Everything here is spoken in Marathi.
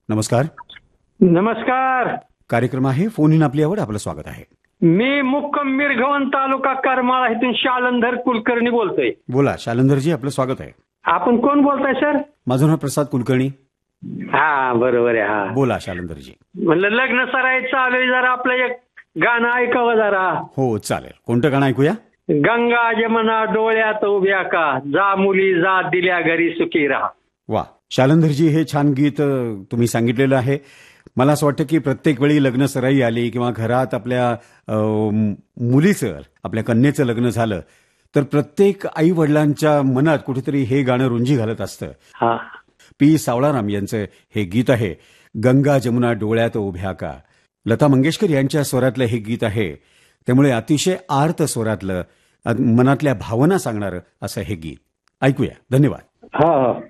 नमस्कार. नमस्कार. कार्यक्रम आहे फोन इन आपली आवड. आपलं स्वागत आहे. मी मुक्कम मिरघवन तालुका करमाळा इथून शालंधर कुलकर्णी बोलतोय. बोला शालंधरजी, आपलं स्वागत आहे. आपण कोण बोलताय सर? माझं नाव प्रसाद कुलकर्णी. हा बरोबर आहे. हा बोला शालंधरजी. म्हणलं लग्न सराई चालू आहे, जरा आपलं एक गाणं ऐकावं जरा. हो चालेल. कोणतं गाणं ऐकूया? गंगा जमुना डोळ्यात उभ्या का, जा मुली जा दिल्या घरी सुखी राहा. वा शालंधरजी, हे छान गीत तुम्ही सांगितलेलं आहे. मला असं वाटतं की प्रत्येक वेळी लग्न सराई आली किंवा घरात आपल्या मुलीचं, आपल्या कन्येचं लग्न झालं तर प्रत्येक आई वडिलांच्या मनात कुठेतरी हे गाणं रुंजी घालत असतं. हा पी सावळाराम यांचं हे गीत आहे, गंगा जमुना डोळ्यात उभ्या का. लता मंगेशकर यांच्या स्वरातलं हे गीत आहे. त्यामुळे अतिशय आर्त स्वरातलं, मनातल्या भावना सांगणारं असं हे गीत ऐकूया. धन्यवाद. हा.